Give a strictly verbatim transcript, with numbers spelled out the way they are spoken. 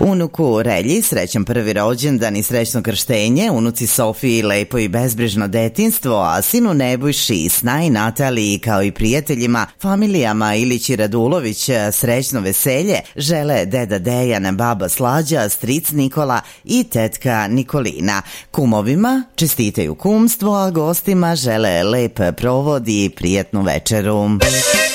Unuku Relji srećan prvi rođendan i srećno krštenje, unuci Sofiji lepo i bezbrižno detinstvo, a sinu Nebojši, Snaj, Nataliji kao i prijateljima, familijama Ilić i Radulović srećno veselje žele deda Dejan, baba Slađa, stric Nikola i tetka Nikolina. Kumovima čestitaju kumstvo, a gostima žele lep provod i prijatnu večeru.